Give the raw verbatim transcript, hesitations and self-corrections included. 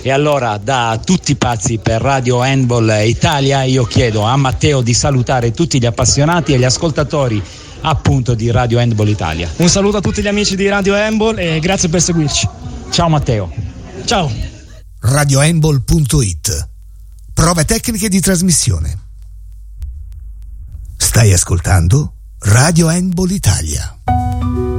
E allora, da tutti pazzi per Radio Handball Italia, io chiedo a Matteo di salutare tutti gli appassionati e gli ascoltatori appunto di Radio Handball Italia. Un saluto a tutti gli amici di Radio Handball e grazie per seguirci. Ciao Matteo. Ciao. radio handball punto it. Prove tecniche di trasmissione. Stai ascoltando Radio Handball Italia.